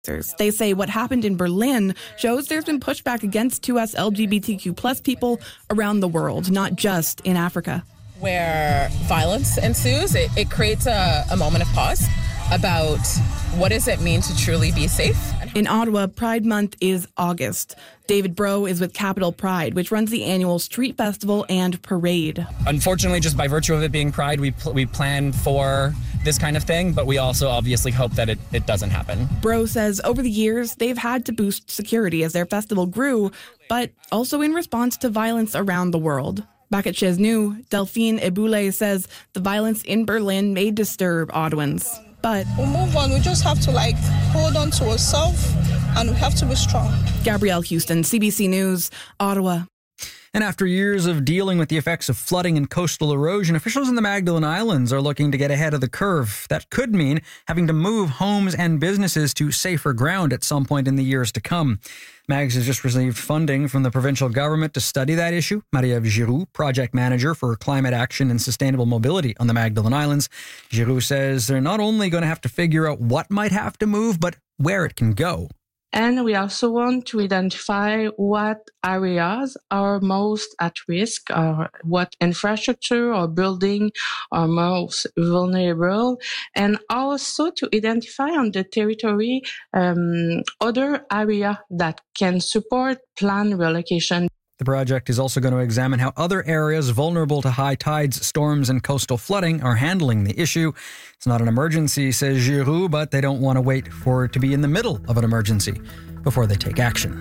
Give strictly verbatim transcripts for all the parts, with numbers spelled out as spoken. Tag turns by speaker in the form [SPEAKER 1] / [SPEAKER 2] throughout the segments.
[SPEAKER 1] They say what happened in Berlin shows there's been pushback against two S L G B T Q plus people around the world, not just in Africa.
[SPEAKER 2] Where violence ensues, it, it creates a, a moment of pause about what does it mean to truly be safe.
[SPEAKER 1] In Ottawa, Pride Month is August. David Bro is with Capital Pride, which runs the annual street festival and parade.
[SPEAKER 3] Unfortunately, just by virtue of it being Pride, we pl- we plan for this kind of thing, but we also obviously hope that it, it doesn't happen.
[SPEAKER 1] Bro says over the years, they've had to boost security as their festival grew, but also in response to violence around the world. Back at Chez Nous, Delphine Eboule says the violence in Berlin may disturb Ottawans. But
[SPEAKER 4] we'll move on. We just have to like hold on to ourselves and we have to be strong.
[SPEAKER 1] Gabrielle Houston, C B C News, Ottawa.
[SPEAKER 5] And after years of dealing with the effects of flooding and coastal erosion, officials in the Magdalen Islands are looking to get ahead of the curve. That could mean having to move homes and businesses to safer ground at some point in the years to come. Mags has just received funding from the provincial government to study that issue. Marie-Ève Giroux, project manager for climate action and sustainable mobility on the Magdalen Islands. Giroux says they're not only going to have to figure out what might have to move, but where it can go.
[SPEAKER 6] And we also want to identify what areas are most at risk, or what infrastructure or building are most vulnerable, and also to identify on the territory um, other areas that can support planned relocation.
[SPEAKER 5] The project is also going to examine how other areas vulnerable to high tides, storms, and coastal flooding are handling the issue. It's not an emergency, says Giroux, but they don't want to wait for it to be in the middle of an emergency before they take action.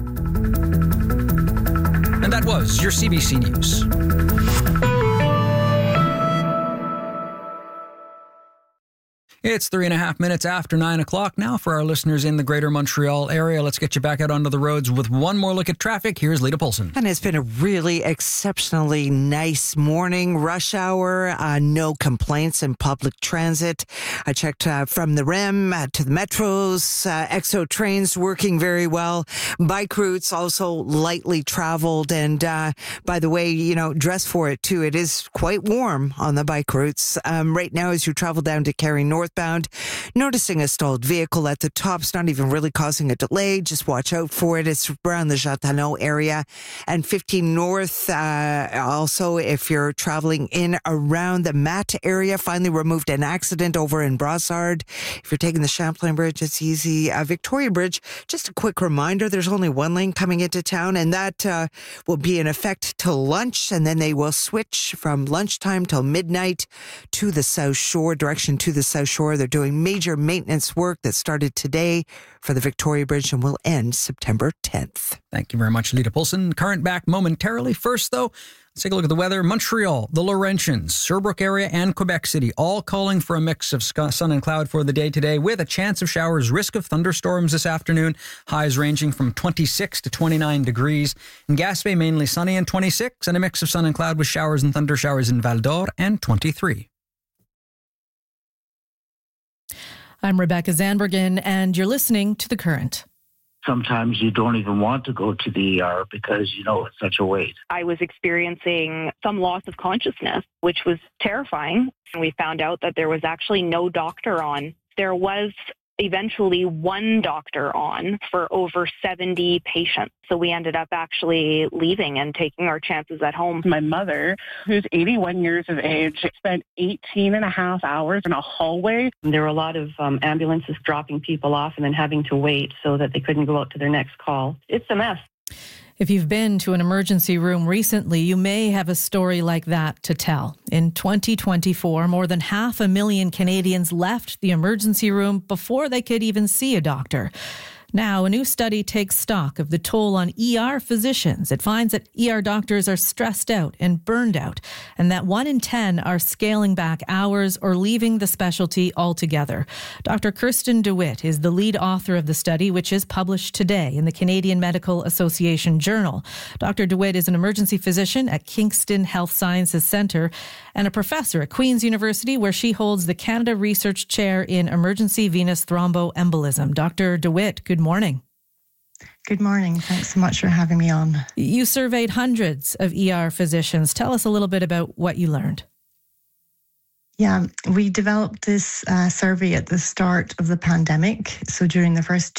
[SPEAKER 5] And that was your C B C News. It's three and a half minutes after nine o'clock now for our listeners in the greater Montreal area. Let's get you back out onto the roads with one more look at traffic. Here's Lita Polson.
[SPEAKER 7] And it's been a really exceptionally nice morning, rush hour. Uh, no complaints in public transit. I checked uh, from the R E M uh, to the metros, uh, X O trains working very well. Bike routes also lightly traveled. And uh, by the way, you know, dress for it too. It is quite warm on the bike routes. Um, right now, as you travel down to Cary North, Bound, noticing a stalled vehicle at the top. It's not even really causing a delay. Just watch out for it. It's around the Gatineau area. And fifteen North, uh, also, if you're traveling in around the Mat area, finally removed an accident over in Brossard. If you're taking the Champlain Bridge, it's easy. Uh, Victoria Bridge, just a quick reminder, there's only one lane coming into town, and that uh, will be in effect till lunch, and then they will switch from lunchtime till midnight to the South Shore, direction to the South Shore. They're doing major maintenance work that started today for the Victoria Bridge and will end September tenth.
[SPEAKER 5] Thank you very much, Lita Polson. Current back momentarily. First, though, let's take a look at the weather. Montreal, the Laurentians, Sherbrooke area, and Quebec City all calling for a mix of sun and cloud for the day today with a chance of showers, risk of thunderstorms this afternoon. Highs ranging from twenty-six to twenty-nine degrees. In Gaspé, mainly sunny and twenty-six, and a mix of sun and cloud with showers and thunder showers in Val d'Or and twenty-three.
[SPEAKER 8] I'm Rebecca Zandbergen, and you're listening to The Current.
[SPEAKER 9] Sometimes you don't even want to go to the E R because you know it's such a wait.
[SPEAKER 10] I was experiencing some loss of consciousness, which was terrifying. And we found out that there was actually no doctor on. There was eventually one doctor on for over seventy patients. So we ended up actually leaving and taking our chances at home.
[SPEAKER 11] My mother, who's eighty-one years of age, spent eighteen and a half hours in a hallway.
[SPEAKER 12] There were a lot of um, ambulances dropping people off and then having to wait so that they couldn't go out to their next call. It's a mess.
[SPEAKER 8] If you've been to an emergency room recently, you may have a story like that to tell. In twenty twenty-four, more than half a million Canadians left the emergency room before they could even see a doctor. Now, a new study takes stock of the toll on E R physicians. It finds that E R doctors are stressed out and burned out, and that one in ten are scaling back hours or leaving the specialty altogether. Doctor Kirsten DeWitt is the lead author of the study, which is published today in the Canadian Medical Association Journal. Doctor DeWitt is an emergency physician at Kingston Health Sciences Centre and a professor at Queen's University, where she holds the Canada Research Chair in Emergency Venous Thromboembolism. Doctor DeWitt, good morning.
[SPEAKER 13] Good morning. Thanks so much for having me on.
[SPEAKER 8] You surveyed hundreds of E R physicians. Tell us a little bit about what you learned.
[SPEAKER 13] Yeah, we developed this uh, survey at the start of the pandemic. So during the first